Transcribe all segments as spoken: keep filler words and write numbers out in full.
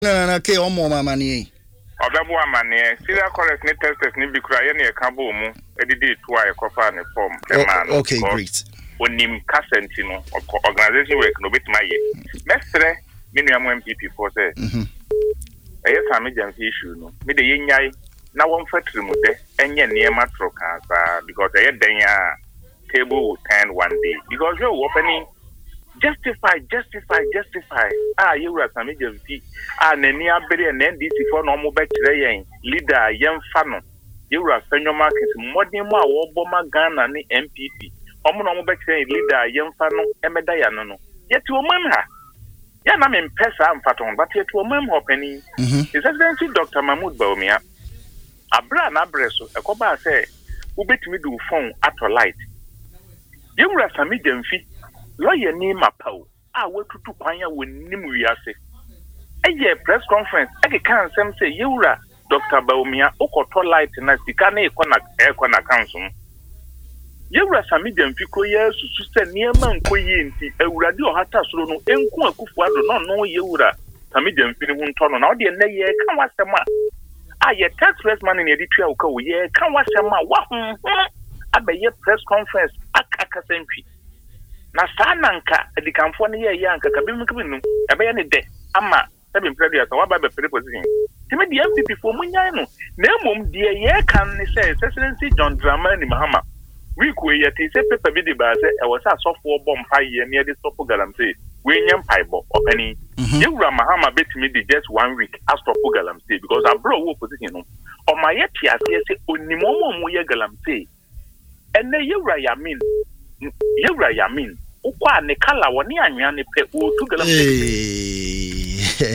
na na ke omo mama ni Obebu amane serial correct ni testers ni bikura ye na e kan bo mu edidi to a e kofa ne form e ma no. Okay, great. Onim kasenti no organization work no betima ye. Mestre me nua mo M P P for say. Mhm. E yes am agency issue no. Me de ye nyai na won fatiri mu de enye niema tro kan sa because e den ya table will turn one day because you opening justify justify justify ah you were some agency ah nani abere and N D C for no mo be kire yen leader yen fa no you were senior market modern ma wo boma Ghana ni M P P omo no mo be kire leader yen fa no emeda ya no no yeti o mam ha ya na me mpesa am faton but yeti o mam opening His Excellency Doctor Mahmoud Bawumia abra na breso ekoba say ubetimi do phone at light you were some agency lawyer ni mapao ah wetutu kwanya wonim wiase eye press conference ege kan sem say yewura Doctor Bawumia okoto light na sika na ekona ekona council yewura samidem fiko yesu se niema nkoyi nti awurade ohata soro no enku akufu ado no no yewura samidem fini hu ntono na ode na ye kan wasema ah ye tax press man ni editua uka wo ye kan wasema wa hu abaye press conference akaka sempi na sana nka edikanfo ne ye ye anka kabim kabinu ebe ye ne de ama seven predia so waba be position timi de M P P fo munyan no na emom de ye kan ne say Excellency John Dramani Mahama we ku ye te se paper bi de ba se e was asofo bom pa ye ne de stop galamsey we nyam paibo opani yewura Mahama betimi de just one week stop galamsey because abro wo position no o ma ye ti ase se onimomo mo ye galamsey ene yewura yamin yewura yamin ukwa ne kala woni anwa ne pe o tu galamsey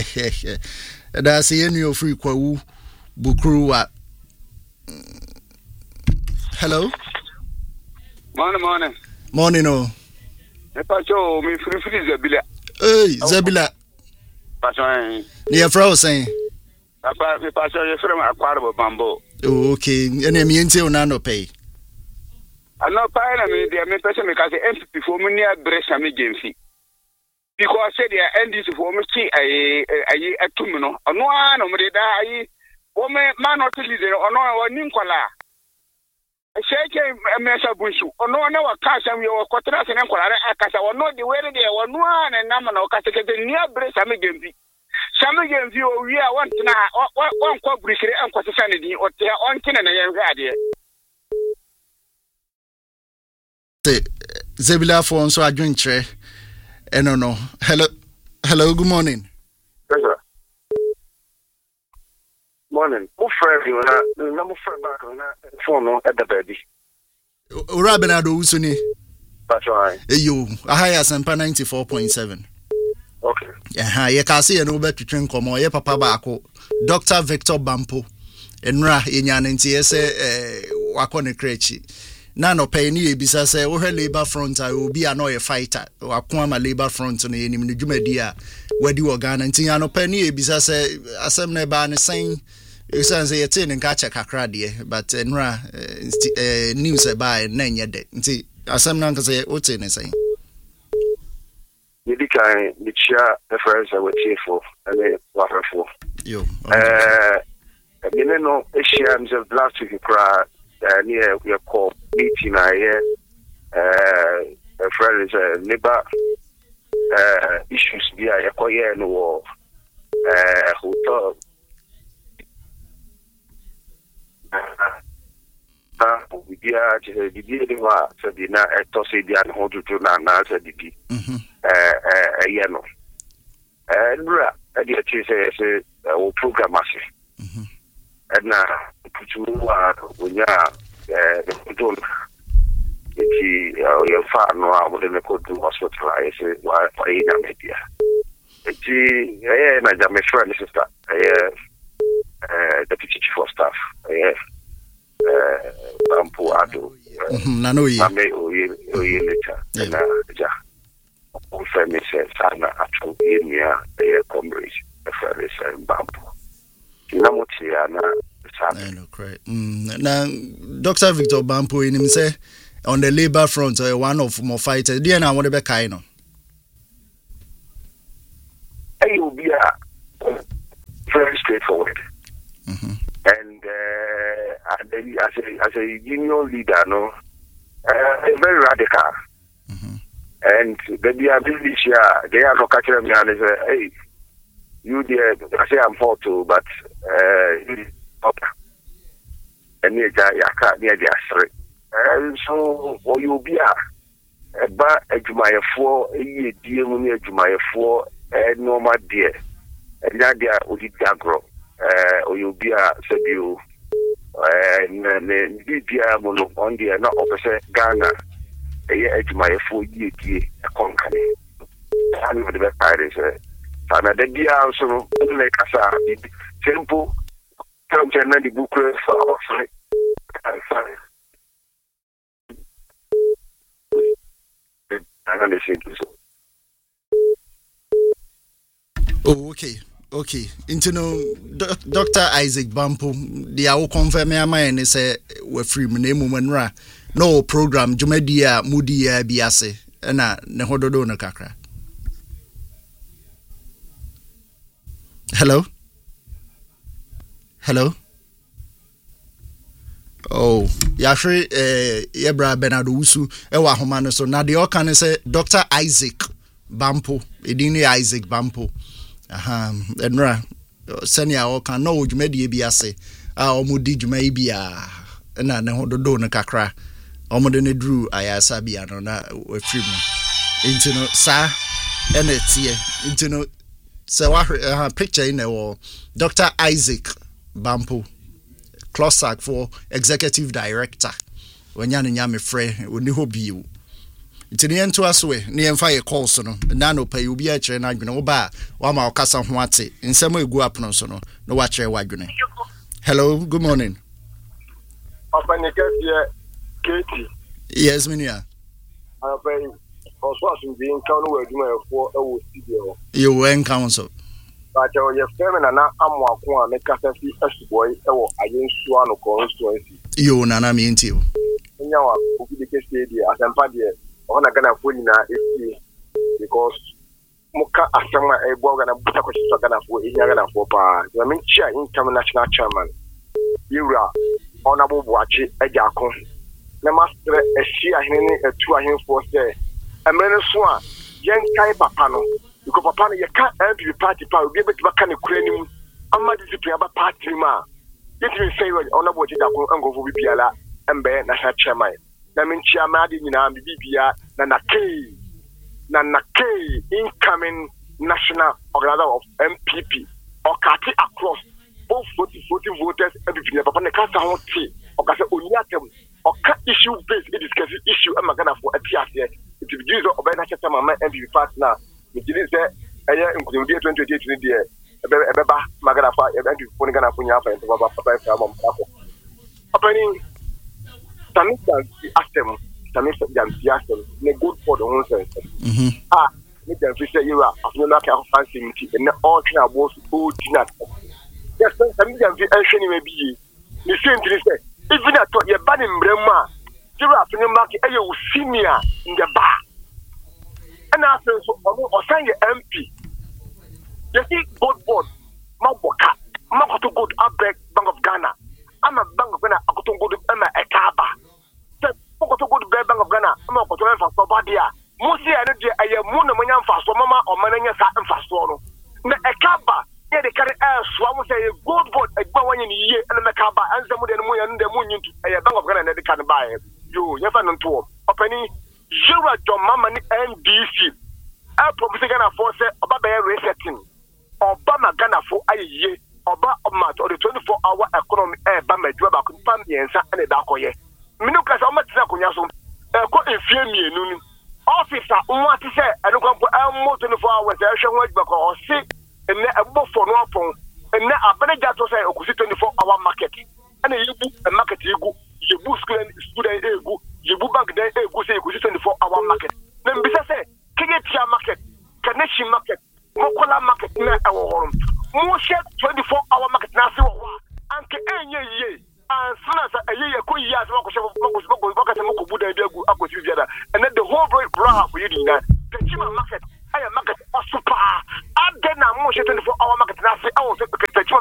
that's the end of free kwawu bukruwa. Hello. Morning, morning. Morning, no. Me pacho me free free Zabila. Hey, Zabila. Pacho. Near frozen. Papa, me pacho ye free ma kwaro bambo. Oh, okay. Ene mi enti ona no pay. Ano pay na me de me pacho me ka se M P P for me near Brescia me gemfi. Because I said the N D C for me see I I atum no ono a no me da ai wo me man not leader ono wa ninkola sheke emesa bunsu ono na wa kasha we wa kotra se nkola akasa ono de we de ono a na na na okasa ke de nia bre same gembi same gembi o wi a won tena won kwa burikire an kwa sesa ne din o te on kina na yen hade te Zebila for nso adwentre Eh, no, no. Hello, hello. Good morning. Yes, sir. Morning. Who friend you na? Number friend back on that phone at the baby. Ura Benado Usuni. That's right. Eh, you. Ahaya Sampa ninety-four point seven. Okay. Yeah, you can see an Uber to train come on. Ye papa bako. Doctor Victor Bampo. Enra inyanenti ese eh wakone krechi. Na no pay ni ebisa say wo labor front I will be another fighter akwa ma labor front no enim ne dwumadi a wadi Ghana ntin ya no pay ni ebisa say asem na ba ne sen esan say yete ne nka che kakra de but nra news e ba na nye de nti asem na nka say ote ne sen Yedi kai ni chia reference I would say for and waterful yo eh me no eshia mse last week cry near we call meeting I hear uh a friend is a labor uh issues be I call here no uh hotel uh we be a the the wa so the na to say the an hold to na na so the be mhm eh eh yeah no eh nra e dey say say o program ase mhm and na putu wa onya eh the don eti o fa no a wo de ko do hospital I say wa fa ina media eti eh na ja me friend sister eh eh deputy chief of staff eh eh Bampo ado na no yi ame o yi o yi later na ja o fa me say sana atro enia eh comrade friend say Bampo na motia na I know, correct. Mm, now, Doctor Victor Bampo in him say on the labor front, uh, one of more fighters. Do you know what about kind of? Hey, you be a very straightforward. Mm-hmm. And uh, as a as a union leader, no, uh, very radical. Mm-hmm. And the ability, they are not catching me and say, hey, you there, I say I'm hot too, but uh, you hot. And near Yaka, near the Asri. And so, or you'll be a bar at my four, a year dear, when you're my four, and no my dear. And that there would be Dagro, or you'll be a Sabu, and then be dear mono on the not opposite Ghana. A year to my four year a company. I know the best pirates. And the dear also like a simple come to the book for oh, okay, okay. Into no Doctor Isaac Bampo, the I will confirm my mind is a we free name woman ra. No program Jumedia Mudia Biase na ne hododo na kakra. Hello? Hello? Oh, Yashri eh Yebra Benado Usu ewa homa so na de oka say Doctor Isaac Bampo, edini Isaac Bampo. Aha, enra senia oka no Jumedia Biase a omudi Jumai bia na ne hododo na kakra. Omodo ne drew ayasa bia no na we free mu into no sa ene tie into no se wa uh, picture in the Doctor Isaac Bampo Closac for executive director when ya nya me frɛ oni hobi o into ne ento aso ne emfa ye calls no na no pay obi a kire na adwene wo ba wa ma okasa ho ate nsɛm egu apno so no no wa kire wa adwene. Hello, good morning. Papa Nikesi Katie. Yes, Minia. I'm very also being counted with my four hours studio. You were in council. But your family and I'm walking make us see us boy or I didn't swan or constituency. You nana mean to you. Now, the case as I'm party on a gonna put in a because Muka Asama a bog and a Butako Sagana for Indiana for Pa. I mean, chair international chairman. You are honorable watch a Jakon. Na master a share him a two him for say a man swan young kai papa no because papa you can't help you party power be able to back and cranium I'm not discipline about party ma it will say on about it and go for biala and be national chairman na mean chairman di nyina bibia na na k na na k incoming national organizer of M P P or party across both forty forty voters and bibia papa na kasa ho ti o kasa oniatem or cut issue based discussing issue I'm gonna for a P R C. It will be used or by natural my M P partner. It didn't say a year in twenty twenty-eight in the year. A beba Magana for a M P for Gana Punya and Baba Papa. Opening Samisa Astem, Samisa Jamsiastem, in a good for the whole sense. Ah, make them say you are of no lack of fancy and all kind of was good dinner. Yes, Samisa Jamsi may be. You see, to say. Even at your banning Brema, you are to market a senior in the bar. And after or sign your M P. You see, board board, Maboka, Makoto good Abek Bank of Ghana. I'm a bank of Ghana, Akoto good Emma Ekaba. Said Pokoto good Bank of Ghana, I'm a Koto for Sobadia. Mostly energy, I am Munaman for Mama or Manania and Fastono. The Ekaba. Yeah, they carry air swam say a good board a one in a year and a macaba and some of the moon and the moon into a bank of Ghana and they can buy it. You never know to opening zero John Mama N D C. I propose Ghana for say about the resetting Obama Ghana for a year Oba Omat or the twenty-four hour economy air Bama Juba Kumpan Yensa and a Dakoye. Minukas how much Nakunyaso a quite a few me officer what to say I don't come for more twenty-four hours I shall work back or sick. And then a book for no phone, and then a better got to say, oh, twenty-four hour market. And then you book a market, you go, you book student, student, you book bank, then you go say, twenty-four hour market. Then, besides, Kinetia market, Kaneshi market, Mokola market, our more share twenty-four hour market, Nasi, and Kenya, ye, and soon as a year, two years, and then the whole break bra for you, the Chima market. I am market or super. I'm then I'm more twenty-four hour market. I say, I will take the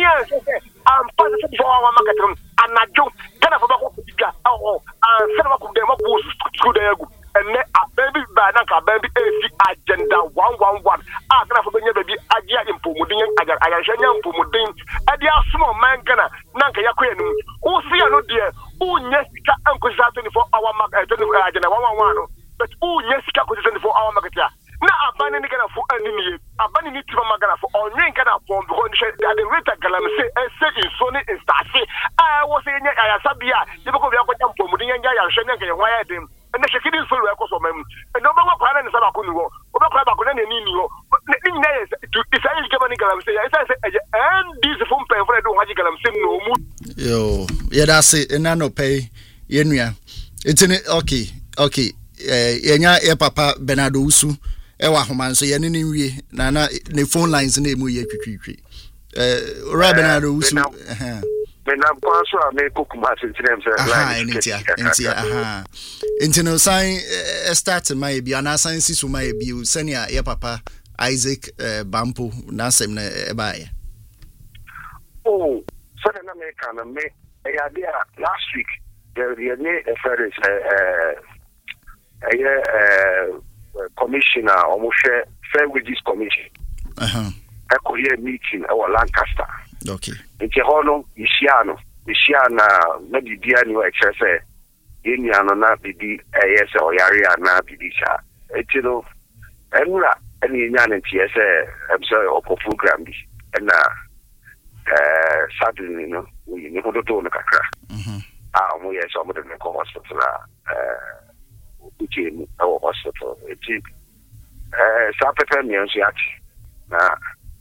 years am pass for our market and na jo kana for back diga oh and say back dem up school there go and a baby ba na ka baby ac agenda one one one ah kana for benya baby agia impomudin agar agar shanya impomudin adia small man kana nanka yakoya nu o see no there o nya sika anko twenty-four hour market agenda one one one but o nya sika ko twenty-four hour market ya na abani ni kana fu anini abani ni tiba magana fu onyen kana fu because the rate galam say say in soni in stasi ah wo say nya ya sabia de ko bia ko tampo mu nya ya hwe nya ke hwa ya dem na shekidi so we ko so mem no ba ko ana ni saba ko ni wo o ba ko ba ko na ni ni wo ni nya ya to isai ke bani galam say ya say and this fun pe for do haji galam say no mu yo ya da say na no pay yenua etini okay okay eh yenya e papa Bernardo Usu ewa homan so ye ne nwie na na ne phone lines na emu ye twitwitwi eh ora Bernardo Usu eh Bena paso a me kokuma sentinel say line intia intia aha intino sign start my bi ana sign sisu my bi senia ye papa Isaac Bampo na sem na e ba ye oh so na me kana me e idea last week there the ne e ferris eh eh eh commissioner almost fair wages commission uh-huh eko here meeting our Lancaster okay nke hono isiano isiana na bibia ni wa exercise yeni ano na bibi eyese oyare ana bibi cha etino enura eni nya ne tiese emso oko program bi na eh sadly no we ni hodo to na kakra mhm ah mo yeso mo de ko hospital eh uche ni our hospital eti eh sa pepe mi anso yati na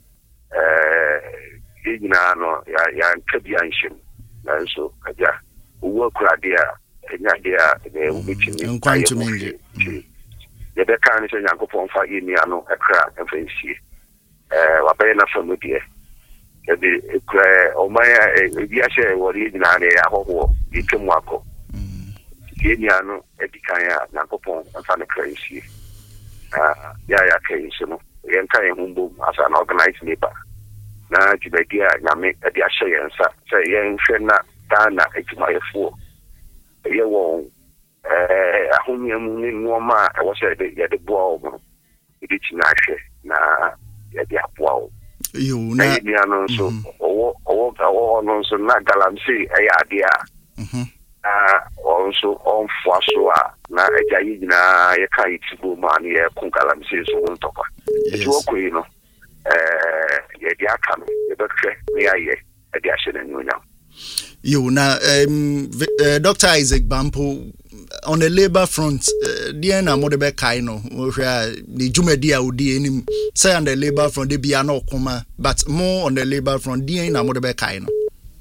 eh ina no ya ya nkabi anshim na nso aja uwo kurade a enya de a de ubitimi nkwantu mingi ya de kan se Nyankopon fa yini ano ekra emfansi eh wabaye na famudie ya de ekra o maya ebi ahye wori ina na ya hoho ikem wako yini ano edikan ya Nyankopon fa na kransi ah ya ya kai sino yenka yehumbo as an organized labor na jibadia nyame ade ahye yensa say yenhwe na Ghana ejumayefo ye won eh ahonyam ni noma e wo say ye de boa o edi tinahwe na ye de aboa o yo na ni anu so owo owo owo no so na galamsi e ya de a mhm ah on so on fo so a na ejayi nyina ye kan itibo ma ni ye kun galamsi so ntokwa eti wo ko yi no eh ye di aka no ye betwe ni aye e di ahye na nyonyam yo na um uh, Doctor Isaac Bampo on the labor front uh, dia na mo de be kai no hwea ni jumadi a odi enim say on the labor front de bia na okoma but more on the labor front dia na mo de be kai no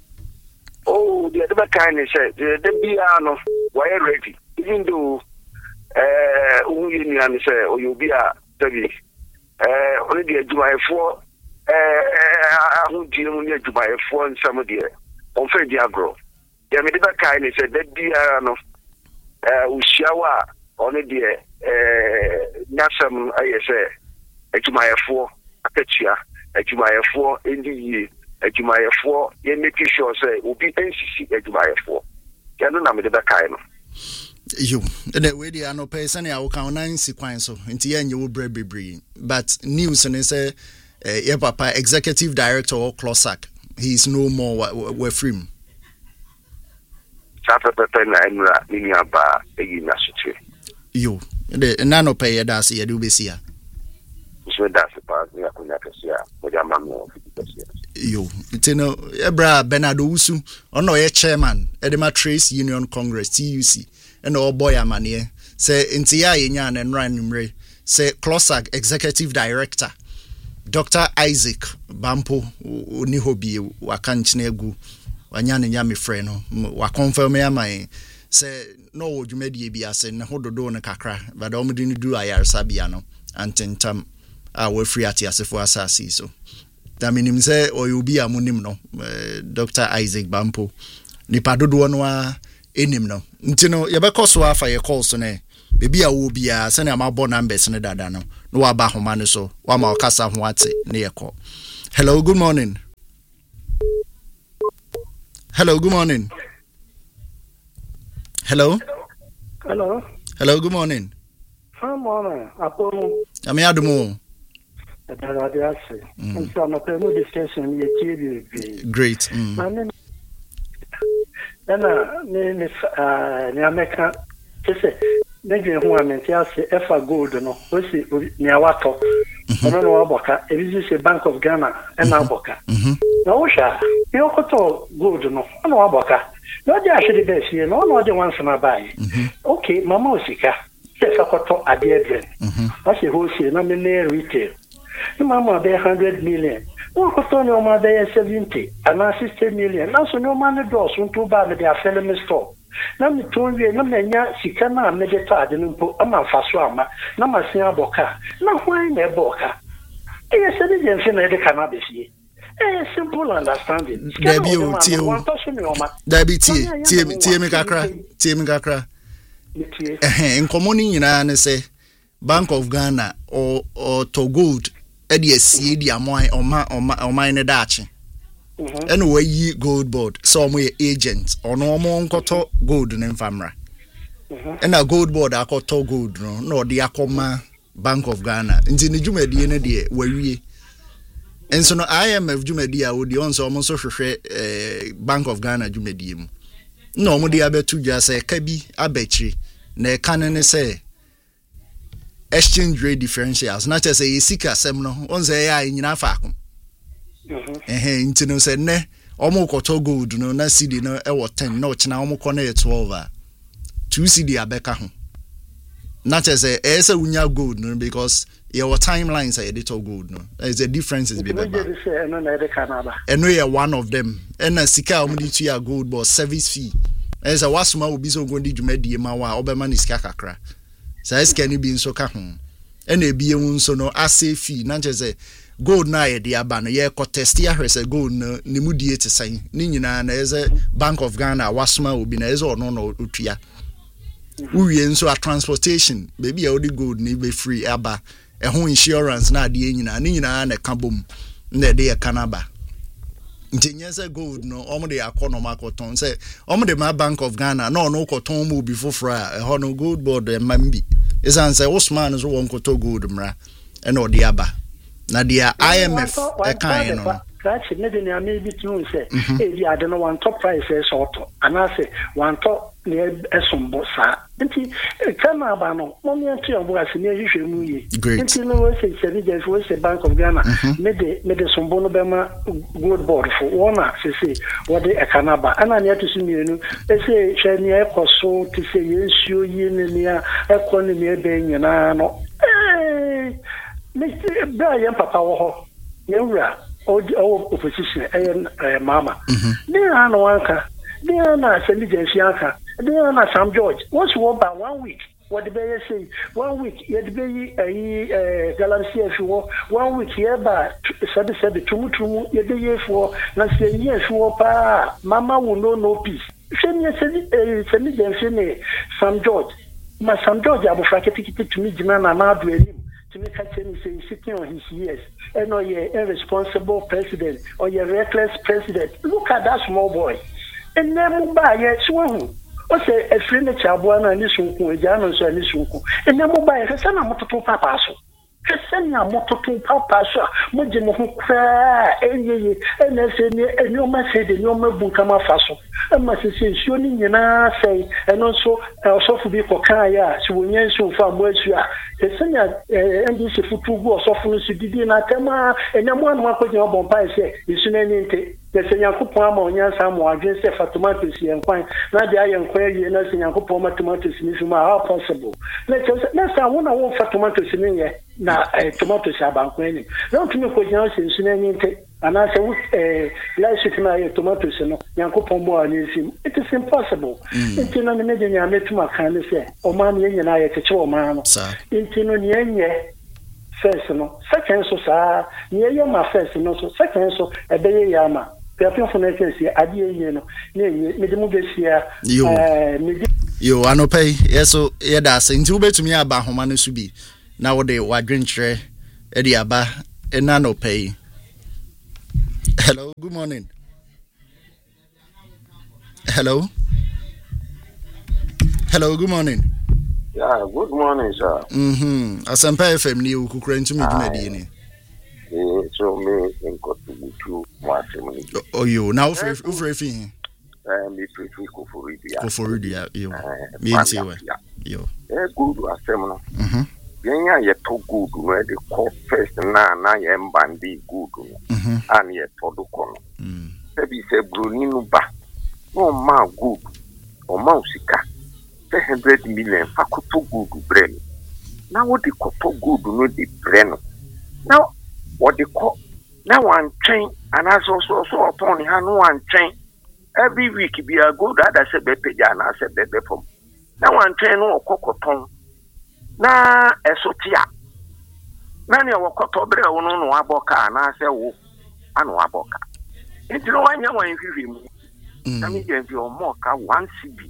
oh the de be kai ni say de bia no why ready even though eh uh, uni ani say oyobi a tabi eh oni de adwumayefo eh ahu di mu ni adwumayefo nsam de on fait diagro ya me de ba kai ni se de dia no eh ushiawa on de eh nyasam ayese adwumayefo akachia adwumayefo endi yi adwumayefo ye make sure say obi nsisi adwumayefo ya no na me de ba kai no yo and we dey no person ya wo kan na nsikwan so nti ya nye wo bre bebre but news and say uh, your papa executive director or Closac he is no more we free him sapa pepe na enra ni aba eyi na sutwe yo the nano pay da se ye do be sia so da se pa ni akunya kesia mo ja ma mo kesia yo itino ebra Bernardo Usu ono ye chairman Edema Trades Union Congress T U C and all boy amane say ntia yenya na nra numre say Closac executive director Doctor Isaac Bampo oni hobi waka nchine egu wanya ne nyame frɛ no wa confirm ya man say no odwumadi bi ase ne hododo ne kakra but o mudi ne du ayarsa bia no antentam a we free ati asefo asasi so da minim say oyobi amunim no Doctor Isaac Bampo ni padodo no a enim no ntino ye be koso afa ye call so ne bebi a wo bia se na ma bo numbers ne dada no no wa ba homa ne so wa ma okasa ho ate ne ye call. Hello, good morning. Hello, good morning. Hello. Hello. Hello, good morning. Good morning. Apono. Ami adumo. Mm. So I'm a discussion you great. Mm. Then uh ne uh ne America say maybe who am say efa gold no we see ne awato. I don't know about it is a Bank of Ghana and Aboka. No sha. You koto gold no. I know Aboka. No dey actually best here. No no dey once na buy. Okay, mama osika. Say koto adie ben. I say wholesale na me retail. The mama be one hundred million. No koto no ma be seventy and na sixty million. Now so no man do so to ba me dey afele me store. Na me ton wie na me nya sika na me dey ta ade no mpo ama fa so ama na ma sin aboka na hwan na eboka e ye se dey nse na dey cannabis ye eh simple understanding Debi o tie o Debi tie tie tie me kakra tie me kakra eh nkomo ni nyina ne se Bank of Ghana or or to gold e dey asie di amon oma oma oma ne daache and we yi gold board so mo agent ono mo nkoto gold ne mfamra and a gold board akoto gold no no de akoma Bank of Ghana nti ne dwumadi ne de wawie enso no I M F dwumadi a wo de onso mo so hwehwe eh, Bank of Ghana dwumadi mu no mo de abetu dwa se ka bi abechiri na e kan ne se exchange rate differentials na chese yesika sem no onse ya nyina fa akom eh nti no se ne omo koto gold no na cedi no e wo ten na ochina omo ko na twelve a two cedi abeka ho na chese e se unya gold no because your timelines are editor gold no there's a differences be baba eno ye one of them and na sika omo di tu ya gold but service fee as a wasuma obi so go di dwumadi ma wa obema ni sika kakra sa iska ni bi nso ka ho ena ebi ewu nso no ase fee na chese gold na ye de aba no ye ko test ya hwese gold no ni mudie te san ni nyina na eze Bank of Ghana wasuma obi na eze ono no otua uwie nso a transportation baby ya odi gold ni be free aba e ho insurance na ade nyina ni nyina na ka bom na de ye kanaba ntinyese gold no omo de akono makoton say omo de ma Bank of Ghana no no koton mu bi fofora e ho no gold board e mambi isan say Osman so won koto gold mra e no de aba na dia I M F e kan no that's it ne na me bi tun say e di ade no one top price e sort and I say one top ne esombo sa nti kana ba no mo mi anti obo ase ne hwehwe mu yi nti no we say say the we say Bank of Ghana me de me de sombo no be ma gold board for one say say what the kana ba ana ne to sumi nu e say hwe ne e koso ti say yensuo yi ne ne a e ko ne ne be nyina no eh me ba yan papa wo ho yewura o opposition eh mama ne ana wanka ne ana say the aka they are Sam George. Once you walk by one week, what the bear say? One week, you had be a galaxy if you walk. One week, here by said said the two two you day for Nancy years for pa. Mama will know no peace. Send me a send me Sam George. My Sam George, I will frack it to me, Jimana, and I'll do him to make a change sitting on his years. And or you're irresponsible president or you're reckless president. Look at that small boy. And then buy it, so. O say e free na chabua na ni sunku e ja no so ni sunku e na mo ba e se na mototo papa so se na mototo papa so mo je mo ho kra eyeye e na se ni e ni o ma se de ni o ma bu kama fa so e ma se se nsuo ni nyina sei e no so o so fu bi ko kan ya se wonye nsuo fa mo asu a se se na e ndi se futu gu o so fu no se didi na tema e na mo anu akoje o bon pa e se isu na ni nte se nyankopon ama onyansa mo adwen se fa tomatoes yen kwan na de ayen kwan yi na se nyankopon ma tomatoes ni so ma how possible na na sa wona wo fa tomatoes ni ye na tomatoes abankwan ni na tumi ko gyan se nsu na nyinte ana se wo eh life na ye tomatoes no nyankopon mo ani sim it is impossible nti na me de nya metuma kan ne se o ma ne nyina ye keche o ma no nti no ne nye first no second so sa ne ye ma first no so second so ebeye ya ma Piapia for next year, I did, you know, medium this year. You are no pay, yes, so yeah, that's into bet to me about Homanu Subi. Now they were drink tray, Eddie Abba, and nano pay. Hello, good morning. Hello. Hello, good morning. Yeah, good morning, sir. Mhm. Asampa F M ni ukukura ntumi dwumadi ni. Eh, so me enko tubutu mwasem. Oh yo, now ufre ufre fi. Eh, me prefer Koforidia. Koforidia yo. Me nti we. Yo. Eh, good asem no. Mhm. Yenya ye to good no de call first na na ye mbandi good no. Mhm. An ye to do kono. Mm. Ebi se bruni no ba. No ma good. O ma usika. one hundred million fakoto good brain. Now what the koto good no the brain. Now what the call now one train and as also so upon hand one train every week be a good that say be page and I said be from. Now one train no kokoton. Na esotia. Na ne wokoto bre wo no no aboka na say wo anu aboka. Enti no wanya wan hwehwe mu. Na me je fi o mo ka one C B.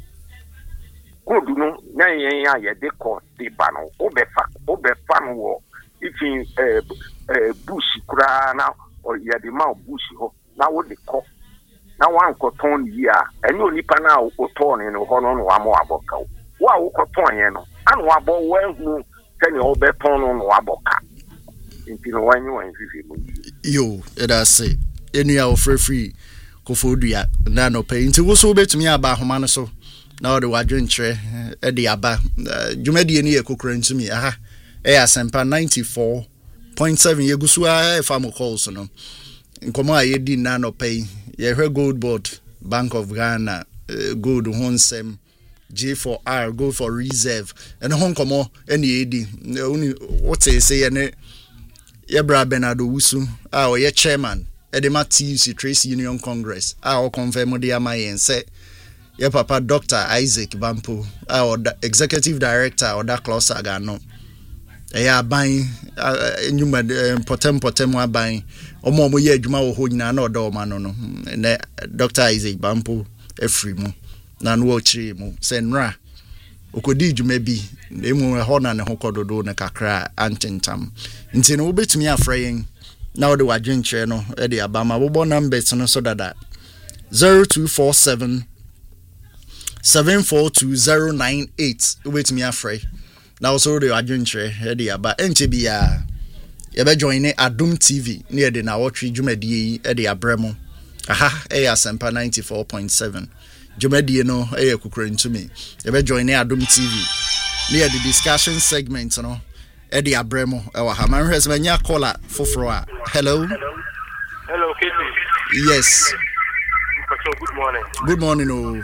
Good no na yen ya ye de ko de ba no obefa obefa no wo ifin eh eh bush kura na o ye de ma bush ho na wo de ko na wan ko ton yi a eni onipa na o ton ni ho no no amo aboka wo wa wo ko ton yen no anu abo wo hu tani o be ton no no aboka nti no wan wan fifi mu Yo, it I say enu ya ofre free Kofodua na no pay nti wo so betumi aba homa no so na the wadwen tre e de aba dwumadi ni ekokura ntumi aha e asempa ninety-four point seven yegusu a fam calls no nkomo a yedi na no pay ye hwe gold board Bank of Ghana uh, gold honsem G four R go for reserve and hon nkomo ene yedi oni what say say ne ye bra Bernardo Wusu a o ye chairman Edema T U C Trace Union Congress a o confirm de amayen say your papa Doctor Isaac Bampo, our executive director or that class aga no. Eya buying new potem potem wa buying or more ye juma wo ho nyina na odo ma no no. Ne Doctor Isaac Bampo efrimu na no ochiri mu senra okodi juma bi emu ho na ne ho kododo ne kakra antentam. Nti no obetumi afrayen na wo de wadwenkyere no e de abama bobo numbers no so dada zero two four seven seven four two zero nine eight wait me afraid now also the adventure heady aba enche bia ye be join Adum T V near the na watch dwumadi e de abremo aha e asempa ninety-four point seven dwumadi no e yakukura ntumi ye be join Adum T V near the discussion segment no e de abremo e wa ha man hwes manya caller foforo a hello hello Katie. Yes, Good morning. Good morning. Oh,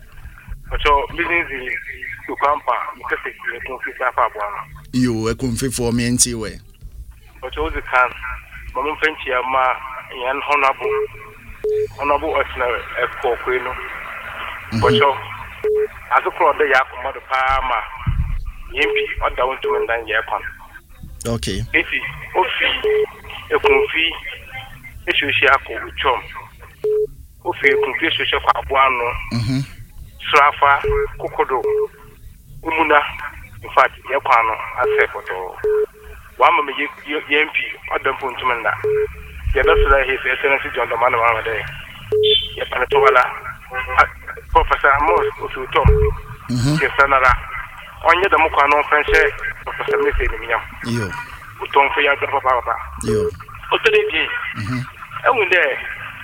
so business to campa because it confuse afa bwana you e confuse for me nti we but all the can mama fenchi ama yan honorable honorable osna e ko kwenu but so as a pro de yakoma do pa ma yempi oda wonto ndan ye kon okay esi ofi e confuse e shoshi akọ uchom ofi e confuse shoshi akọ abwano mhm Srafa, Kokodo, Umuna, in fact, Yapano, I say for one of the M P, Adam Puntumanda. The other side, his excellency John the Man of day. Yapanatola, Professor Amos, Usu Tom, Sanara, on the Mukano French, Professor Missy, you, Uton for your papa, you, Utterly, and when there,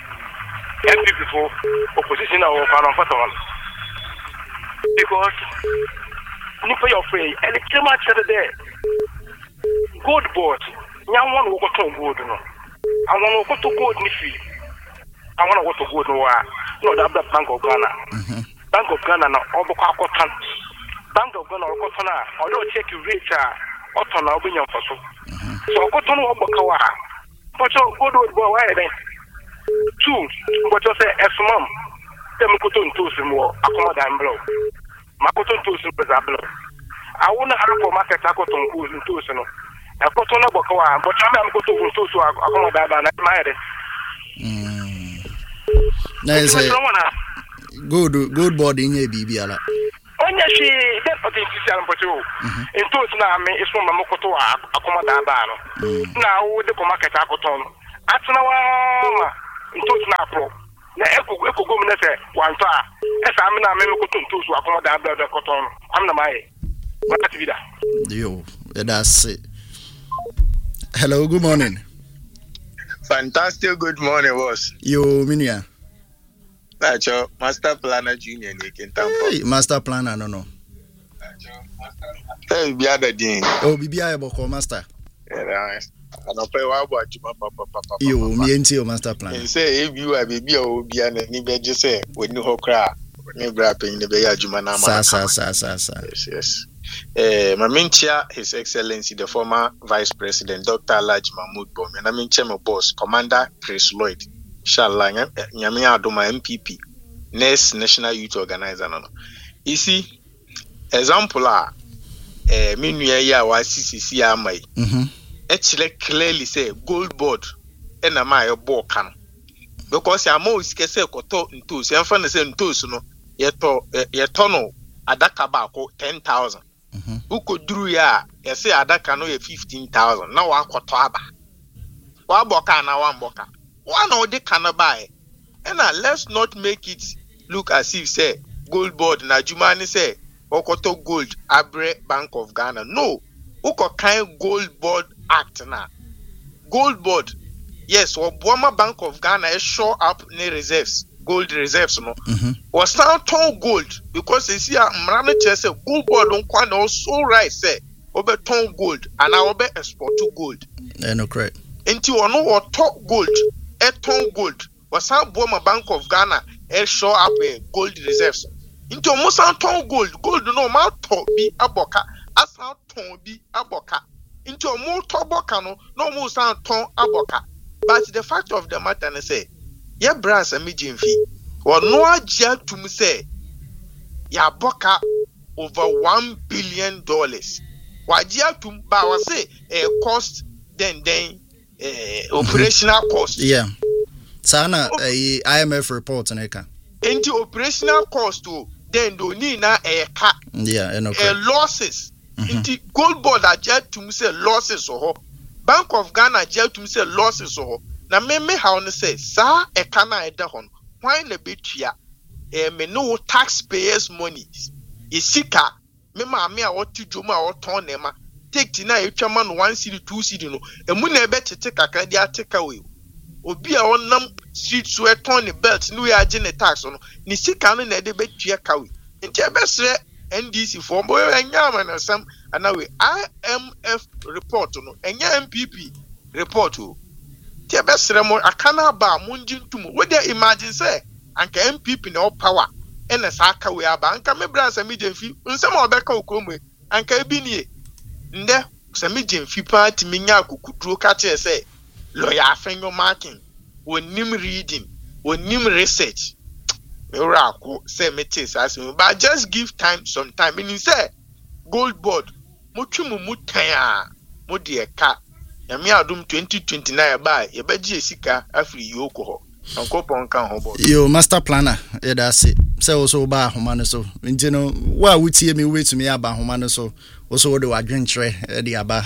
M P before opposition or Panon Fatal. Because nipa your free and it came out there. Gold board. Young one will go to gold. No, I want to go to gold. Nifi. I want to go to gold. No, no, the Bank of Ghana. Bank of Ghana. No, all the cotton. Bank of Ghana. Cotton. Although check your rate. Cotton. I'll be your photo. So cotton will be kawa. But so gold would go away then. Two. But you say as mom. Them go to two some more. Accommodate and blow. Makoto two some blow. I want to have a market. I got on who's in two some. I got on a book. But I'm going to go to accommodate and admire it. Nice. Good, good body in your baby. Only she deputy Christian Patrol. In two now, me is from Makoto accommodate. Now, the market I got on. At now, in two now, pro. na eko eko go me say wan to a esa am na me ko to to so akon da da da ko to am na mai what vida yo that's it. Hello, good morning. Fantastic good morning, boss. Yo, Minia. Nacho, Master Planner Junior Nick in Tampa. Hey, Master Planner, no, no. Hey, be other thing. Oh, Bibi Ayaboko, Master. Yeah, and I'll pay what you, Papa, Papa. You, me and you, Master Planner. And say, if you are baby, or be an enemy, just say, when you ho cry, never rapping the Bay Jumana. Sa, sa, sa, sa, sa. Yes, yes. Uh, Mamincha, His Excellency, the former Vice President, Doctor Alhaji Mahmoud Bom, and Mamincha, my boss, Commander Chris Lloyd, Shallang, Nyamia Adoma M P P, Next National Youth Organizer. No, you see, example, ah, eh, Minuya ya wa C C C amai. Mhm. Actually, clearly say gold board, and a my ball can, because ya mo iske se koto nto, se anfa na se nto so no, yeto yeto no adaka ba ko ten thousand. Mhm. Uko duru ya, ya se adaka no ye fifteen thousand. Na wa koto aba. Wa boka na wa mboka. Wa na odi kana buy. And uh, let's not make it look as if say gold board na jumani say okoto gold abre Bank of Ghana. No. Uko kind gold board act na. Gold board. Yes, Obama Bank of Ghana is show up ne reserves. Gold reserves no. Mhm. Was now ton gold because they see a mrana say gold board don't quite also right say obe ton gold and I obe export to gold. Eh, no correct. Enti ono wo top gold, e ton gold. Was now Obama Bank of Ghana e show up a gold reserves. Enti omo san ton gold, gold no ma to bi aboka, asan ton bi aboka. Enti omo to boka no, no mo san ton aboka. But the fact of the matter is say ye brass a mijin fee. Or no ajia to me say ya boka over one billion dollars. Wajia to ba was say a cost then then uh, operational cost. Yeah. Sana a I M F report on eka. Into operational cost to then do ni na a car. Yeah, and okay. Uh, losses. Mm-hmm. Into gold board ajia to me say losses or Bank of Ghana ajia to me say losses or na me me how ne say sa e kana e da hon why na betua e me no taxpayers money isika me ma me a wotu dwom a woton na ma take na e twama no one city two city no emu na e be tete kakra dia ateka we obi a wonam street so e ton ne belt no we age ne tax no ni sika no na e de betua ka we nti e be sre N D C for boy enya ma na sam ana we I M F report no enya M P P report o ti be sere mo akana ba mo njintum we dey imagine say anka M P P no power e na sa aka we aba anka me bra sa me jemfi nsem obeka okromu anka ebi nie nde sa me jemfi party me nya akukuduro ka che say lawyer afenyo marking onim reading onim research me ra ko say me tese as but just give time some time meaning say gold board mo twemu mu tan a mo de eka Yami adum twenty twenty-nine ba ye beji esika afri yoko ho ankopon kan ho bo yo master planner e da se se also ba ahoma no so nti no wa wutie me wetumi aba ahoma no so also wo de wadwenkyere e de aba.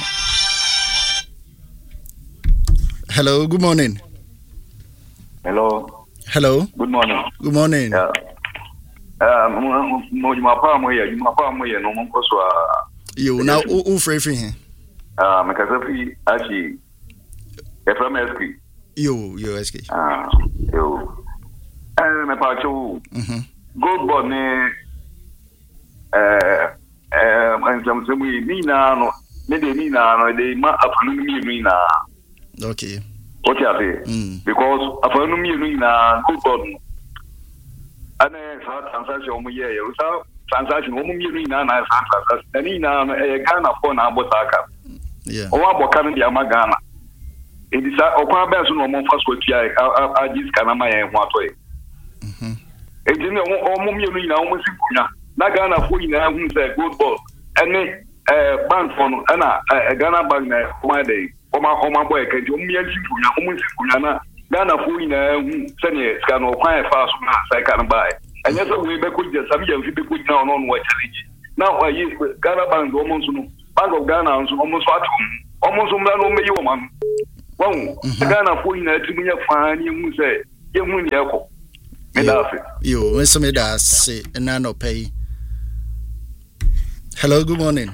Hello, good morning. Hello. Hello. Good morning. Good morning. Yeah. Um mo mo pa mo ye mo pa mo ye no mo ko so yo na o free free here. Ah, me kasa fi achi e from S K. Yo, yo S K. Ah, yo. Eh, me pa cho. Mhm. Gold board ne eh eh an jam se mu ni na no, me de ni na no de ma afanu mi ni na. Okay. Okay, ate. Mm. Because afanu mi ni na gold board. Ane sa transaction mu ye yo sa transaction mu mi ni na na sa transaction. Ni na e Ghana for na abotaka. Yeah. O wa boka no dia magana. E di sa okwa ba so no mo fa so tia a dis kana ma ye ho ato e. Mhm. E di no o mo mi no ina o mo si kunya. Na Ghana fo ina hu say gold ball. Ene eh bank for no na Ghana bank na o dey. O ma o ma boy ke di o mi si kunya o mo si kunya na Ghana fo ina hu say ne ska no kwan e fa so na say kan ba e. Anya so we be ko je sam je fi be ko na no no wa challenge. Na o yi Ghana bank o mo so no Bank of Ghana also almost what almost um no me you man. Wow, Ghana for in a tumunya fani mu say ye mu ne ko. You, Mister Medas, say, Nano pay. Hello, good morning.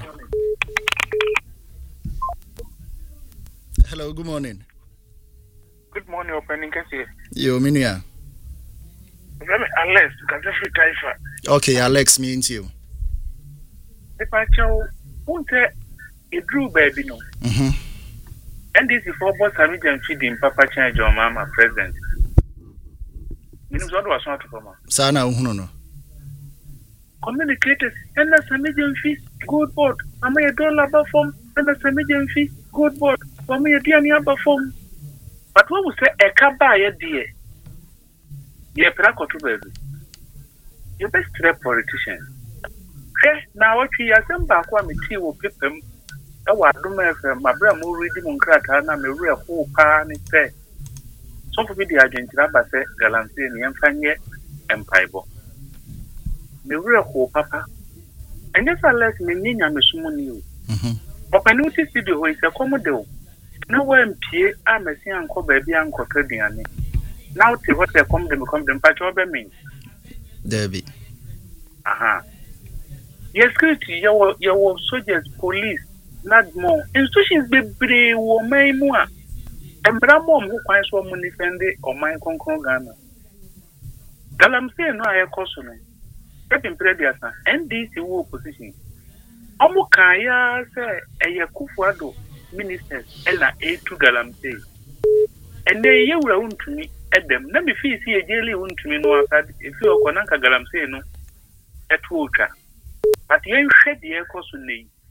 Hello, good morning. Good morning, opening kasi. You, Minia. Alex, Gaddafi Taifa. Okay, Alex means you. If I tell, won't a drew baby no. Mm-hmm. And this is for both Sammy and feeding Papa Change your mama president. You know what was not for me. Sana Uhuno. Communicators, and the Sammy fee, good board. Am I a dollar perform? And the Sammy fee, good board. For me, a dear perform. But what was a cabaya dear? You're a baby. You're best a politician. Now, what we are saying back one tea will pick them. I was doing my brother more reading on Crata and I'm a real fool pan. Some of the Argentina, but say Galanty and Fanye and Pibo. The real fool, Papa. And yes, I let me name a summon you. But I noticed the way it's a commodore. No one P. I'm a seeing uncle baby uncle Trediani. Now, see what they come them come them patch over me. Debbie. Aha. Yes, security, your your soldiers, police, not more. Institutions be brave or may more. And Bramom who finds one money fende or my concon Ghana. Galam say no, I caution. Getting previous and this war position. Omukaya say a Yakufuado ministers and a to Galam say. And they you will to me at them. Let me feel see a jelly wound to me no if you are Konanka Galam say no at Walker. But you shed the echo soon.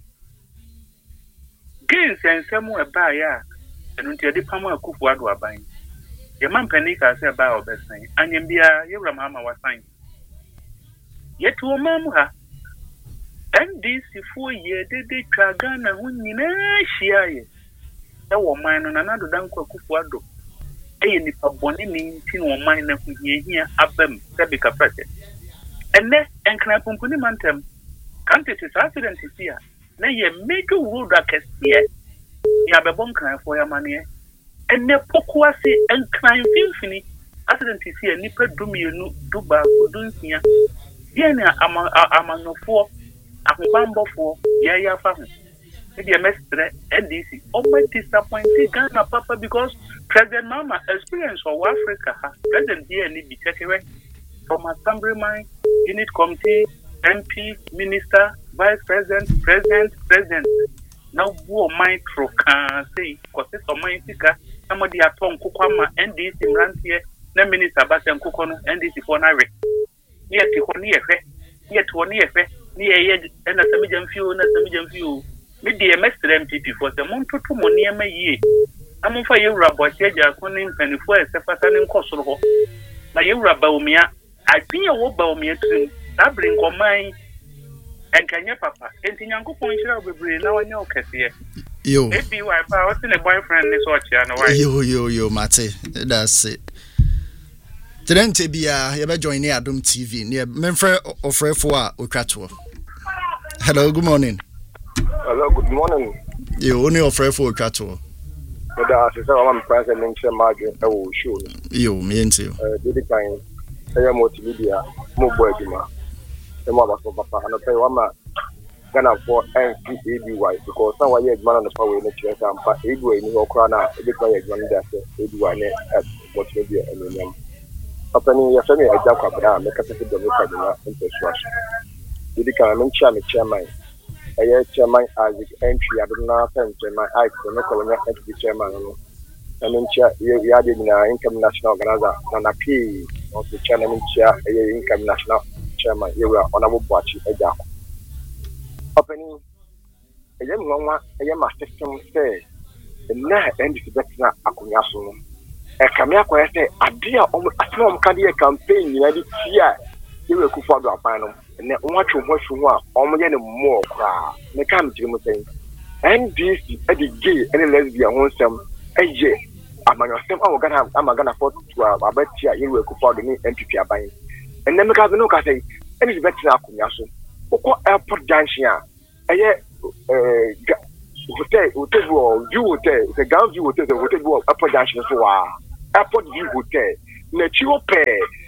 Gains and somewhere by ya, and until the Pama Kufuado are buying. Your man Penica said about the sign, and you be a your mamma was signed. Yet to a mamma, and this four year did they Tragana when you know she aye. That was mine on another Danko Kufuado. A nipa bonini tin or mine of here, up them, Sabica President. And then, and can I pumpuni mantem. Can't it is accident is here? Nay, a major road that is here. You have a bunker for your money. And the pokwasi and crime infinity accident is here. Nipper do me no do bad for doing here. Yana among no four, a bamboo for Yaya family. Maybe a mestre and this is all my disappointed Ghana Papa because President Mama experience for Africa. President here need be taken away from Assemblyman, Unit Committee. M P, Minister, Vice President, President, President. Now, who might can say, because it's a mind seeker, somebody at home, Kukama, and this in Rantier, the Minister Bastian Kukono, and this is for Nare. Yet, you can near fair, yet one near fair, near yet, and a Samijan few, and a Samijan few. Maybe a master M P P for the month to money a ye. I'm on fire, Rabbi, Jaja, Conin, and four, Sefasan and Kosovo. Now, you Rabbaumia, I think you will bow me too. That bring on mine and can your papa. And in Uncle Point, will be now in your case. You, maybe I was in a boyfriend this watch, and you, you, you, Mate. That's it. Then to be a you better join near Adum T V near Memphis or Frefoa or Cratwo. Hello, good morning. Hello, good morning. You only offer for Cratwo. But I said, I'm president, Margaret, I will show you. Me and you. Uh, did it kind. I am multimedia, mobile demand. The mother for Papa, and I tell you, I'm a Ghana for N C A B Y because now I have man on the power in the church and Pat Edway in your crown. A bit like one that A B Y at multimedia and William. Opening your family, I doubt about make a second of the infrastructure. Did it come and chairman chairman? I had chairman Isaac entry. I don't know if my eyes for no colonial entity chairman. And then you had in an income national organizer and a P of the chairman chair, a income national chairman. You were honorable watch a job. Opening a young one, a young system say, and now end is better Akuyasu. A Kamia say, a dear almost a small cardiac campaign, you had it here. You will go for the final. And then watch you watch you want, almost any more crowd. They come to him saying, and this is a gay and a lesbian wants some a year. I'm going to have, I'm going to afford to have a bet here. You will go for the new M P P buying. And then because no can say, and it's better Akuyasu. Oko airport junction eh hotel hotel view hotel the ground view hotel the hotel view airport junction so ah airport view hotel na chiwo pe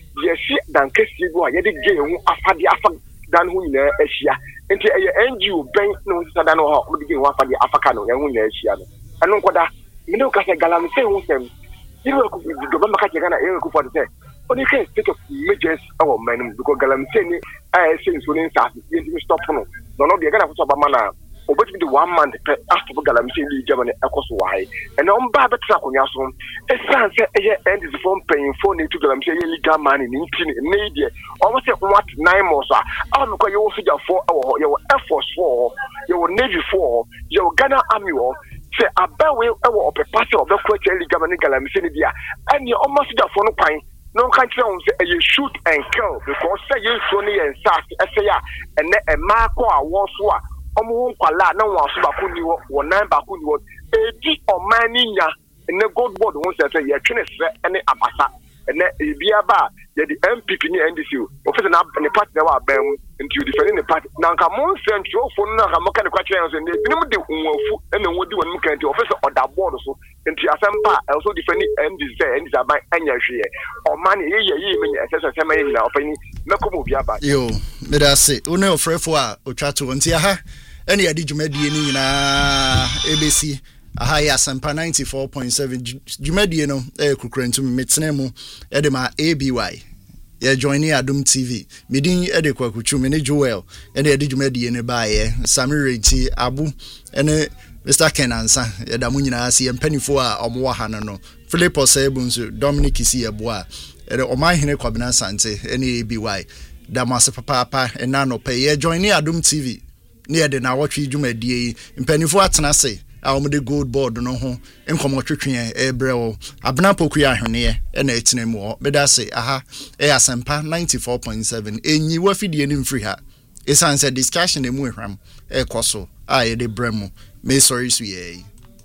yesi dan kesi go a yede gye hu afade afa dan hu nyina ahia enti eye N G O ben no sada no ha o de gye hu afade afaka no hu nyina ahia no eno nkoda me no ka se galamse hu sem yiri ko do ba maka je Ghana e ko for the only can state of emergency our man because galamse ni eh since so ni sa yenti stop no no no de Ghana for ba mana obet be the one month after galamse ni Germany ekoso why and on ba betra konya so e san se eye end is from paying for ni to galamse ye legal man ni tin ni de almost what nine months ah am ko you figure for our your Air Force for your Navy for your Ghana Army for say abawe e wo opepase obekwa legal man galamse ni dia and you almost da for no kwan no country on say you shoot and kill because say you so ni en sas e say ya ene e ma ko awo so a omo nkwala na won aso ba ko ni wo nan ba ko ni wo edi omani nya ene gold board won say say ye twene sre ene abasa ene ebia ba ye di M P P ni N D C office na ne party na wa ban nti you defend the party na nka mon central phone na ka maka ne kwa kire so ne binim de hunwafu ene wodi won mu kan ti office order board so nti asempa also defend M D C N D C ban anya hwe omani ye ye ye me ese se me na opani mekomo bia ba yo me da se one ofrefo a otwato nti aha ene yadi dwumadie ni nyina A B C aha ya Asempa ninety-four point seven dwumadie no e kukurantu metene mu e de ma A B Y ye joining Adum T V medin e de kwakuchu me ne Joel ene yadi dwumadie ne ba ye Samireti Abu ene Mister Kenansa ye da mu nyina ase empanifo a omwo ha no Philipos Ebunsu Dominic Isi Eboa ere omahene Kwabena Sante ene A B Y da mase papa papa ena no pe ye joining Adum T V ne de na watwe dwumadie empanifo atena se a omde gold board no ho enkomo twetwe e brewo abena poku ya hwene e na etine mu beda se aha e Asempa ninety-four point seven enyi wafidie ni mfiri ha esanse discussion emu ehwam e koso a ye de bremu me sorry su ye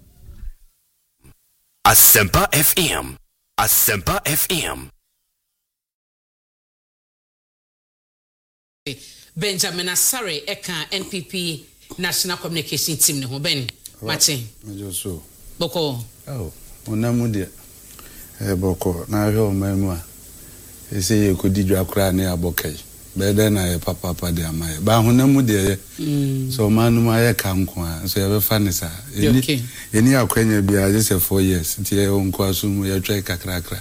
Asempa F M Asempa F M Benjamin Asare eka N P P National Communication Team ne ho ben Martin Mejoso Boko oh onamu de eh boko na hwe o mamu a ese ye kodi dwa kra ne abokai bede na ye papa papa de amaye ba honamu de so manu ma ye kanko a so ye be fa ne sa eni eni akwanya bia je se four years nti ye onko asum ye twa kakra kakra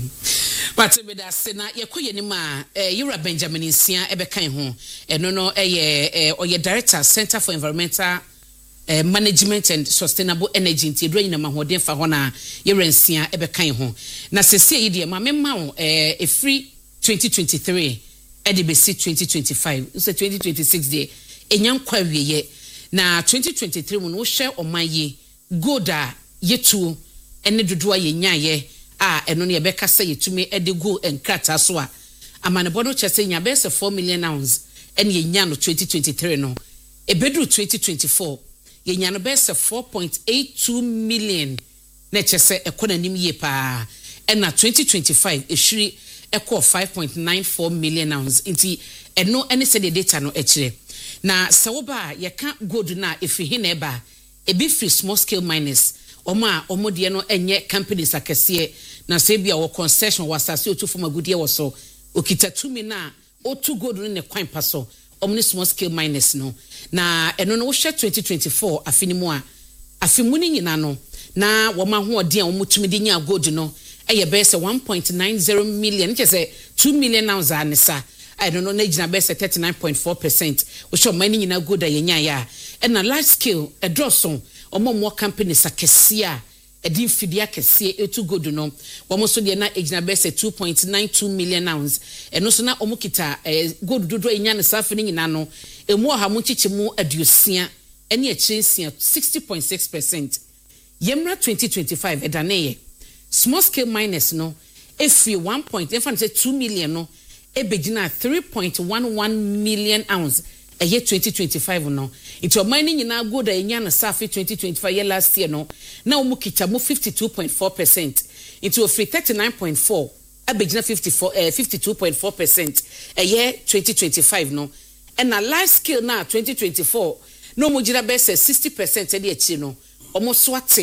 But with that, Sena, ye koye ni ma, Yura Benjamin Nsia ebe kan ho. Eno no eye or ye director Center for Environmental uh, Management and Sustainable Energy. Nti edro nyina ma ho den fa ho na Yura Nsia ebe kan ho. Na sese yi de ma memma ho eh e free twenty twenty-three e de be si twenty twenty-five. So twenty twenty-six de enyan kwa wiye. Na twenty twenty-three mu no hwe oman yi goda yetu ene dodo ye nyaye. Ah, eno ne yebeka say yetumi ede go enkrata so a amanebo no chese nya be se four million ounce ene ye nya no twenty twenty-three no ebedu twenty twenty-four ye nya no be se four point eight two million na chese ekonanim ye pa ena twenty twenty-five ehiri ekọ five point nine four million ounce nti eno ene se the data no ekire na sewoba ye ka gold na efihi na eba ebi free small scale miners Oma omodie no enye companies akese na se bia wo concession wasase otu foma gudie wo so okita tumi na otu gold ne kwan paso omni small scale miners no na eno no wo hwe twenty twenty-four afini mu a afimu ni nyina no na wo ma ho ode a wo mutumi de nya gold no eye be se one point nine zero million che se two million ounce anisa I don't know na gina be se thirty-nine point four percent wo hwe mani nyina gold a yenya ya and na large scale e draw so omo mo company sakese a edi fidia kese etu godu no wo so de na ejina be se two point nine two million ounce eno so na omo kita eh, godu dodo enya ne safe ni nyina no emu ha mo chichi mu aduosia ene e chensia sixty point six percent yemra twenty twenty-five edaneye small scale miners no efi one point if say two million no e begina three point one one million ounce a year twenty twenty-five no it your mining nyina go da enya na safi twenty twenty-five year last year no na omu kita mu fifty-two point four percent into a free thirty-nine point four abegina fifty-four uh, fifty-two point four percent a year twenty twenty-five no and a large scale now twenty twenty-four no mu jira be say sixty percent e de achi no omo swate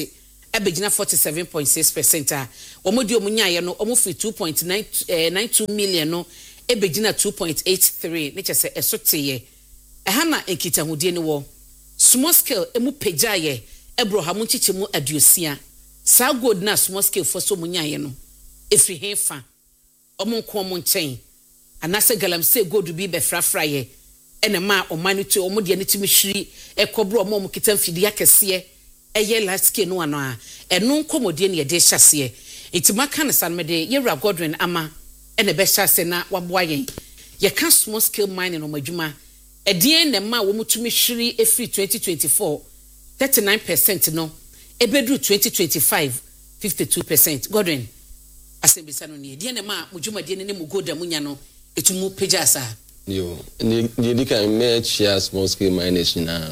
ebegina forty-seven point six percent a omodi omunyaye no omufri two point nine two million no ebegina two point eight three ne chese esoteye eha na enkitahudie ne wo small scale emu pejaye ebro ha munchichemu aduosia sa gold na small scale for so munyaye no efri hefa omunko omunchen anase galamse gold bi be frafraye ene ma omanu to omode ne timihiri ekobro omom kitamfidi akese eye last scale no ano a eno nkomodie ne de hyase etima kan san mede Yewura Godwin ama ene be hyase na waboaye ye ka small scale mining no madwuma edien ne ma wo mutumihiri efri twenty twenty-four thirty-nine percent no ebedu twenty twenty-five fifty-two percent Godwin asembisa no ne edien ne ma mudwuma de ne mu goda munya no etumu pejasa yo ni ni dika me chia small scale miners na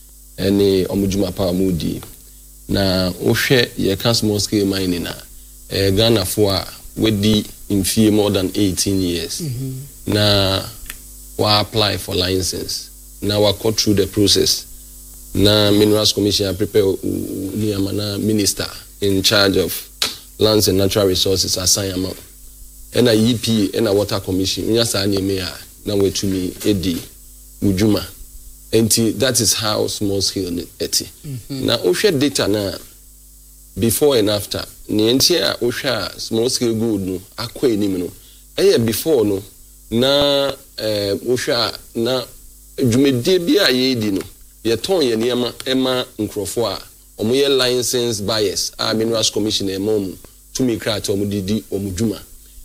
ene omudwuma pa mudi na ohwe ye ka small scale mining na eh Ghana for wedi in fee more than eighteen years mm-hmm. na wa apply for license na wa go through the process na Minerals Commission prepare ni amana minister in charge of lands and natural resources assign amount and a E P and a water commission nya sa na eme a na wetumi edi udwuma enti that is how small scale eti mm-hmm. na ohwe data na before and after ni enti a ohwe small scale gold no akwa enim no eye before no na eh ohwe na dwumedie bi a ye di no ye ton ye niema ema nkrofo a omoye license buyers a Minerals Commission e mom to me kra to omudidi omudwuma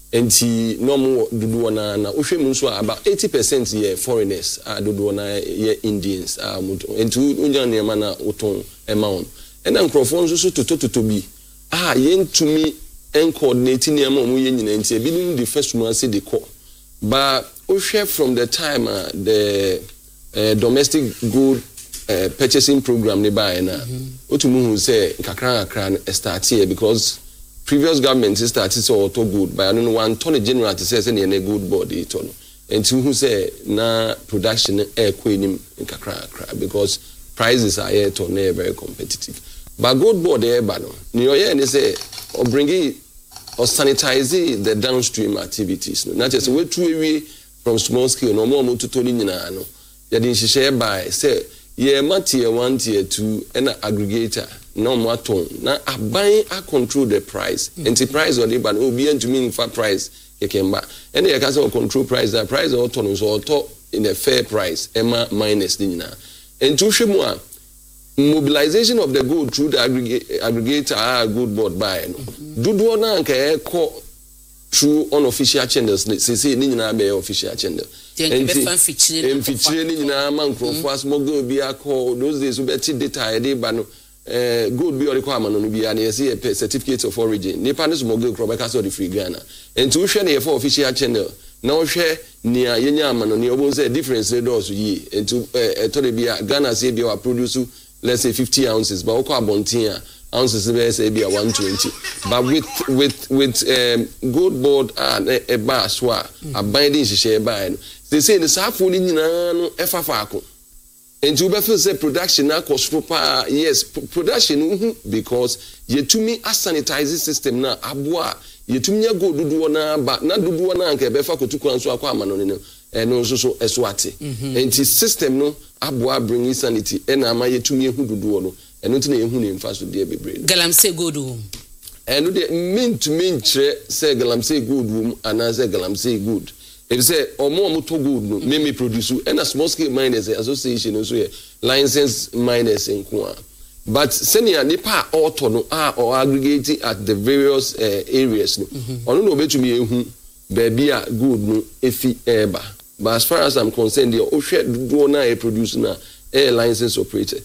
enti no mo dudu na na ohwe mu nso about eighty percent ye foreigners a dudu na ye Indians a enti unya niema na oton ema on ena nkrofo nso so totototo bi ah ye ntumi en coordinate niema omo ye nyina enti e bi ni the first one say the call but ohwe from the time uh, the uh, domestic good uh, purchasing program ne buy na otumu hu say kakra kakra start here because previous government started so auto good but I don't know one ton general to say say na good body to no and who say na production e kwenim kakra kakra because prices are here to na very competitive but good board e ba no ni oye ni say or bring it or sanitize the downstream activities no na just we two away from small scale no more to totally nyina no ya din hihye by say ye tier one tier two and aggregator no more ton na aban a control the price mm-hmm. and the price or the ban obi ntumi nfa price ye kemba and ye ka say control price that price or ton so auto in a fair price ema minus ni nyina and to hwemu a mobilization of the good through the aggregate, aggregator are good board buy no mm-hmm. dudu na nka e ko through unofficial channels say say ni nyina be official channel and feature ni nyina man crofo asmogo bi akọ those days we bet data e dey ba no eh good bi o rekọ amano no bi ya na say certificate of origin ni pa no smogo crop be ka so the free Ghana and to hwe na ye for official channel na o hwe ni yenya amano ni obo say difference dey do so yi and to eh to bi Ghana say bi wa produce let's say fifty ounces but o ko abontin a ounces be say be one twenty but with with with um gold board and a bar so a abinding hihye buy no they say the safo ni nyina no efa faako and you be feel say production na cost pa yes production because yetumi a sanitize system na aboa yetumi nya gold dudu na ba na dudu na nka be fa kotu kwan so akwa amano ne no so so eswate and the system no aboa bring sanity and ama yetumi ehu dudu no eno nti na ehu ne mfa so de bebre galamsey gold wo eno de mean to mean kire say galamsey gold wo ana say galamsey gold if say omo omo to gold no me me produce and a small scale miners association so here license miners in kwa but senior nipa auto no ah or aggregating at the various uh, areas no ono no betumi ehu baby a gold no efi eba but as far as I'm concerned the ohwe do na e produce na air license operator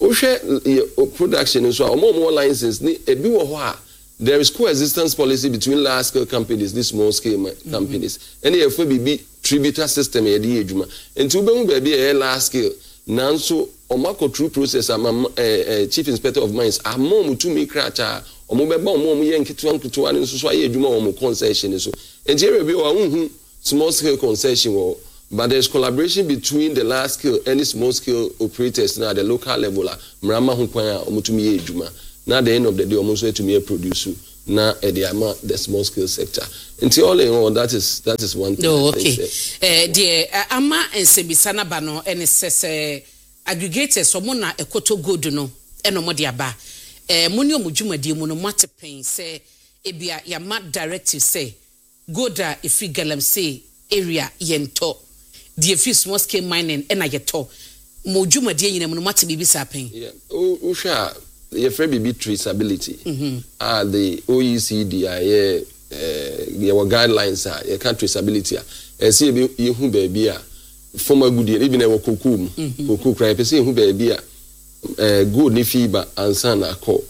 ohwe production so omo omo license ni ebi wo ho a there is coexistence policy between large scale companies these small scale mm-hmm. companies and if we be tributary system e dey adwuma enti ube mu ba bi e large scale nanso omako true process am uh, chief inspector of mines amom to me kracha omo be ba omo ye nketewa nketewa ne so so aye adwuma omo concession so enti e bi wa unhu small scale concession wo but there's collaboration between the large scale and the small scale operators now at the local level mrama ho kwan a omo to me ye adwuma Now, at the end of the day, almost way to me a producer. Now, at the amount the small scale sector. Until all in all, that is that is one thing. Oh, okay. Eh, dear, Ama and Sebisana Bano and it says aggregators so mona a koto good no eno modiaba. Eh, Munio Mujuma di monomate pain say ebia ya mat directive say goda if we galam say area yento. The if small scale mining ena yeto. Mujuma di in a monomate bibi sapping. Yeah. Oh, Usha. Your friend be traceability. Mm-hmm. Ah, the O E C D, ah, yeah, your guidelines are your country traceability. And see, you who baby are former good year, even a cocoon, cocoon cry, see who baby are good ni fiber and son are called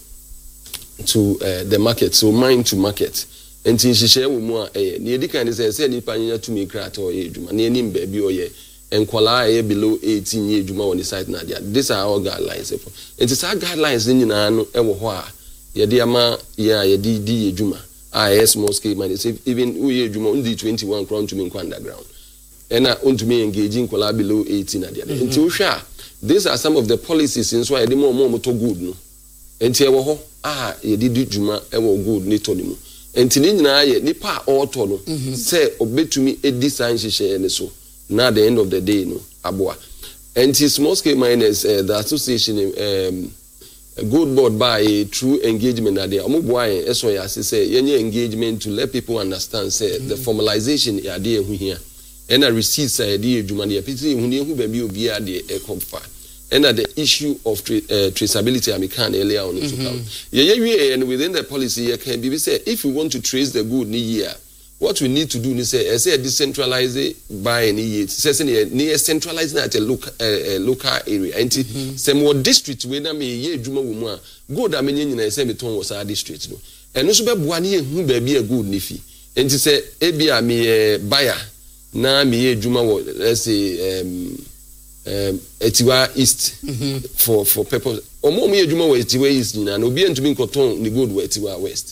to uh, the market, so mine to market. And she share with more a near the kind of say, any pioneer to me crat or age, man, any baby or ye. And qualify below eighteen years Juma on the site Nadia. These are our guidelines. It is our guidelines in Nano Ewa. Yadiama, ya Yadi D Juma. I S small scale money. Even Uye Juma on the twenty one crown to me underground. And I want to me engaging qualify below eighteen Nadia. Until sure, these are some of the policies in why the more more to good no. Until ah, Yadi Juma ever good nitonimu. Until in I nipa or tono say obey to me a design she share and so. Now, at the end of the day, no, Abua. And his small scale miners, uh, the association, um, a good board by a true engagement that they are moving, as well as say, any engagement to let people understand, say, mm-hmm. the formalization idea here. And I receive idea, Jumani, a pity who knew who baby will be at the comfort. And at the issue of tra- uh, traceability, I can earlier on it to come. Yeah, yeah, and within the policy, can be said, if you want to trace the good year, what we need to do is say, I say decentralize by any year. Says near centralizing at a local uh, local area. And some more district where na me ye juma wumwa go da me nyina say me ton was our district no. And so be boa ne hu ba bi a good nifi. And say e bia me buyer na me ye juma wo let's say um um Etiwa East mm-hmm. for for purpose. Omo me ye juma wo Etiwa East na no bi ntumi nkoton ni good wo Etiwa West.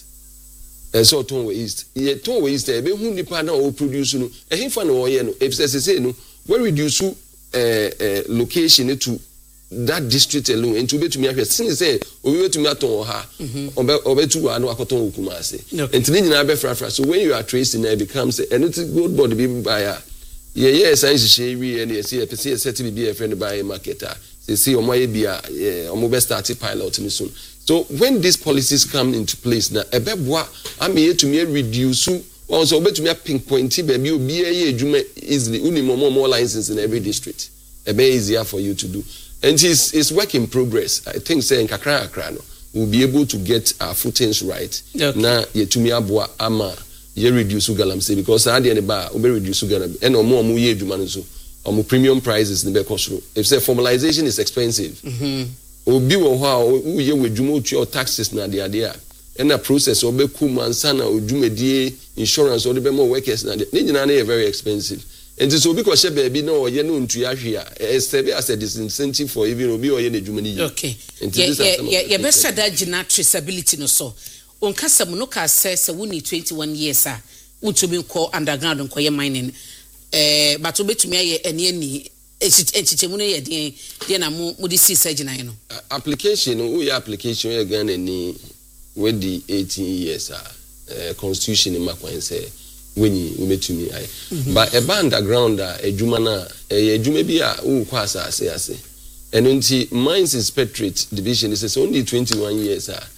So Tonwe East. Ye Tonwe East, ebe hu nipa na o produce no. E hinfa na o ye no. If say say no, we reduce uh, uh, location to that district alone. And to be to me, since say we were to me aton ha, obe obe tu wa no akoton Kumasi. And ni nyina be fra fra. So when you are tracing, it becomes and it's good body be buyer. Yeah, yeah, science share we and see a see a set to be a friend by a marketer. They see on my be a omo be start pilot me soon. So when these policies come into place now, a bebwa I'm here to me reduce also bet to me pinpoint baby will be a juma easily only more more licenses in every district. A bit easier for you to do. And it's it's work in progress. I think saying Kakra Akrano will be able to get our footings right. Okay. Now ye to me abwa ama ye reduce galam say because I the bar will reduce galam and no more mu ye juma so or premium prices in the cost. If say formalization is expensive. Mm-hmm. Obi wo ho a uye wedwuma otua taxes na de ade a and a process obeku mansana odwumadie insurance or the more workers na de nyina na very expensive and so obi ko she baby na oye no ntua hwe a serve as a disincentive for even obi oye na dwuma ni okay yeah yeah yeah best that gina traceability no so on kasam no ka say say we need twenty-one years a untumi ko underground nko ye mining eh but obetumi aye ene ani echichemu ne yedin de na mu mu di six agina no application o your application e gan ni with the eighteen years uh, constitution in makwan say when you metumi ai but e ba underground a ejuma na e ejuma bi a wo kwa asase ase eno nti mines inspectorate division is only twenty-one years a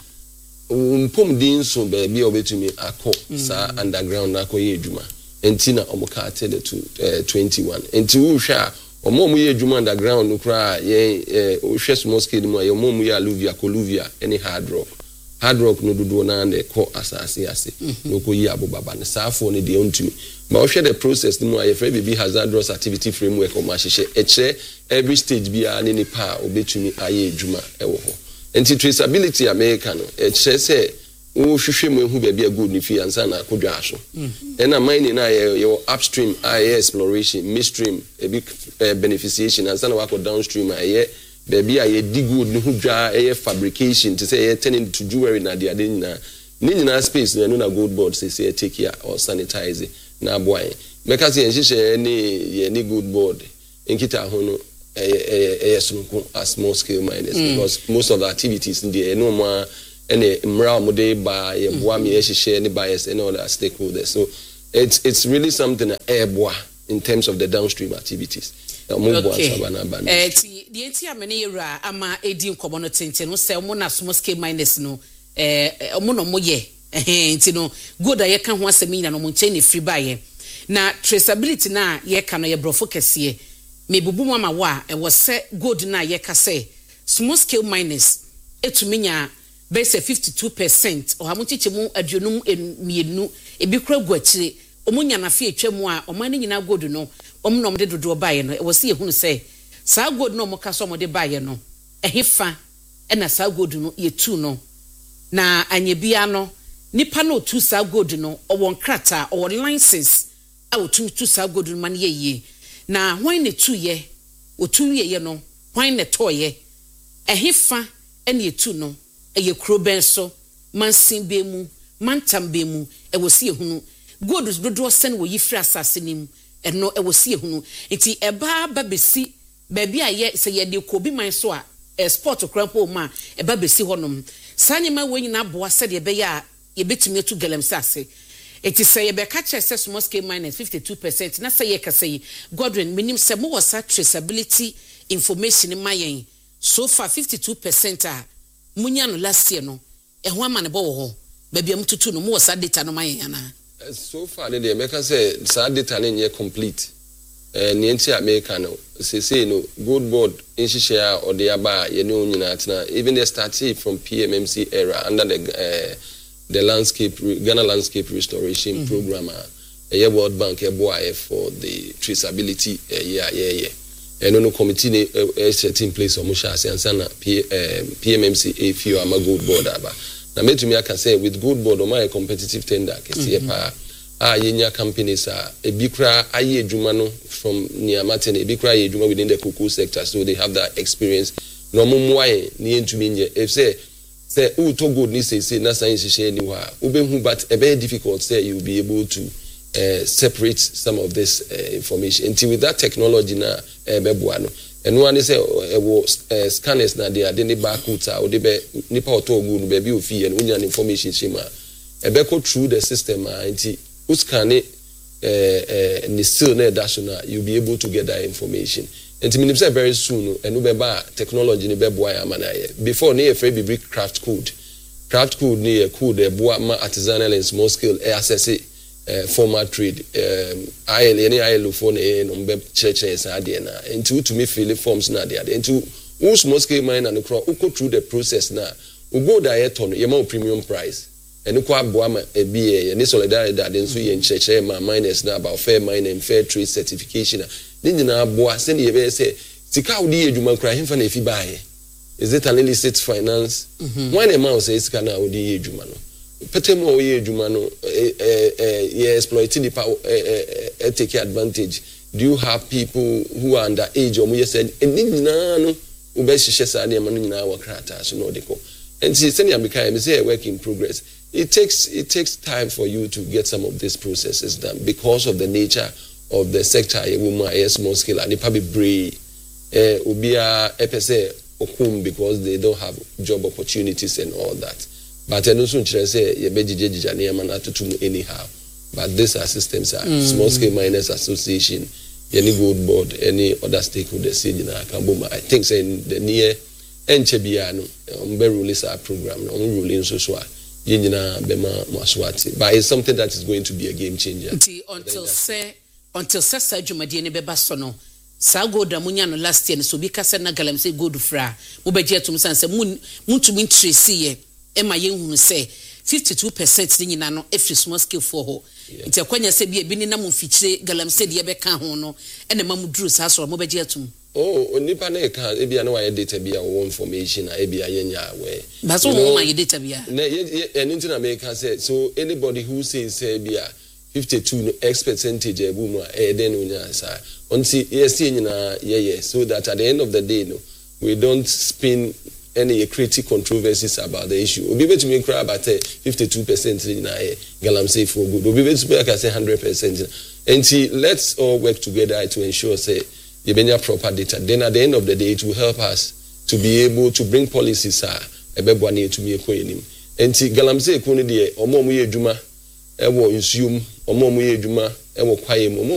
umpom din so ba bi obetumi akọ sa underground akoye ejuma enti na omoka atele to uh, twenty-one enti wo hwa omo mu ye ejuma underground no kra ye ohwe small scale mu ye omo mu ye aluvia coluvia any hard rock hard rock no dodo na na ko asase ase no ko yi abobaba ne safo ne de ontumi ma ohwe the process no aye free be hazardous activity framework o ma hyehe eche every stage bi a ne ne pa obetumi aye ejuma ewo ho enti traceability america no eche se o hwehwe mu ehu ba bia good ni fi ansa na kodwa aso ena mining na ye upstream aye exploration midstream a big uh, beneficiation ansa na wako downstream aye baby aye dig good ni hudwa aye fabrication to say turning to jewelry na dia de nyina ni nyina space na no na gold board say say take care or sanitize na boy make say nhihye ni ye ni gold board enkita ho no eh eh eh as small scale miners because most of the activities in the no more ɛne mmra mo de ba ye boa me ye hyehyɛ ne bias and all that stakeholders. So it's it's really something airboa in terms of the downstream activities. Okay. Eh ti the enti amene yewra ama edi nkomo no tenten no se mo na small scale miners no eh mo no mo ye eh enti no good aye ka ho asemi na no mo nche ne free buy na traceability na ye ka no ye brofo kese me bubu mu ama wa e wo se good na ye ka se small scale miners etuminya be say fifty-two percent o ha mo chiche mu aduonum emienu ebi kura guachire omunya na fe atwa mu a oman ni nyina good no omnom de dodo bae no e wo se ehunu se saa good no mo ka so mo de bae no ehefa e na saa good no ye tu no na anyebia no nipa no tu saa good no owo nkrata owo license a wo tu tu saa good no man ye ye na hwan ne tu ye o tu ye ye no hwan ne to ye ehefa e na ye tu no e ye kuro ben so mansin be mu mantam be mu e wo se ehunu good dodo sen wo yifra asase nim eno e wo se ehunu enti eba ba besi baabi a ye se ye de kobi man so a export krampo ma eba besi honom sanyema wonyina boa se de be ya ye betumi atu galamsase enti se ye be ka che se small scale miners fifty-two percent na se ye ka se Godwin minim se mo wasa traceability information mayen so far fifty-two percent a munya no last year no e ho ama ne bo wo ho baabi am tutu no mo wasa data no mayen ana. So far the America say sad data no complete eh nienti America no say say no good board in share or the aba ye no nyina tena even they started from P M M C era under the uh, the landscape Ghana landscape restoration mm-hmm. program a uh, World Bank e boy for the traceability uh, yeah yeah yeah and no committee uh, set in place omo sha say ansana P M M C a few ama good board aba na metumi aka say with good board o my competitive tender kesi pa ah yenya companies a ebikra aye adwuma no from Niamate na ebikra aye adwuma within the cocoa sector so they have that experience no momwaye ni entumi nye if say say u to good ni say say na science share ni wa ubehu but a very difficult say you will be able to uh, separate some of this uh, information until with that technology na ebeboa no and one say e wo scanners na they are the barcodes a they be nipa oto ogu no be bi ofi and unya information shema e be go through the system anti uscan eh eh ni still na national you'll be able to get that information and to mean say very soon and no be ba technology ni be boa ama na before na e be big craft code craft code ni e code e boa ma artisanal and small scale e access Uh, formal trade um I any I look for na no be church na dey na into to me fill forms na dey into who small scale mine and crop who go through the process na we go there to no ye ma premium price and ko aboa ma e bi e ni solidarity that den so ye church ma miners na about fair mine and fair trade certification ni nyina aboa se ne ye be say sika odi edwuma kra hemfa na efi baaye is it an illicit finance mm-hmm. when a man say sika na odi edwuma no petemo we edwuma no eh eh yeah exploiting the power eh eh take advantage do you have people who are under age or mo said eni nyina no we be hihye sa na ma no nyina wa krata so no deko and see say am kai me say work in progress it takes it takes time for you to get some of these processes done because of the nature of the sector a woman a small scale and probably brave eh obia epese okum because they don't have job opportunities and all that. But I also say you be jijija na yama na tutu anyhow. But these are systems are mm. small scale miners association, any good board, any other stakeholders say na kamboma. I think say the near enchebia no umbe release our program no ruling so so yinina bema maswati. But it's something that is going to be a game changer. Until say until say sajumadi ne beba so no. Sa gold amunya no last year so bi kasa na galam say gold fra. Mo beje atum san say mun muntumi trace ye. Ema yenhunu say fifty-two percent ni nyina no every small scale for ho nti akwanya se bi e bi ni na mo fichire galamse de be ka ho no ene ma mu duru sa so mo beje atum oh onipa na e ka e bi na wa data bi a wo information a e bi ayenya we ba so mo ma data bi a na eni nti na me ka say so anybody who says say bi a fifty-two no X percentage e bu mu a e den onya sa onti yes nyina yeah yeah so that at the end of the day no we don't spin any creative controversies about the issue. Obi bet me cry about fifty-two percent in a galamsey for good. Obi bet me like I say one hundred percent. And see, let's all work together to ensure say you bring proper data. Then at the end of the day, it will help us to be able to bring policies. Uh, to me enti galamsey ku no de omo omo ye adwuma ewo nsuom omo omo ye adwuma ewo kwaye mu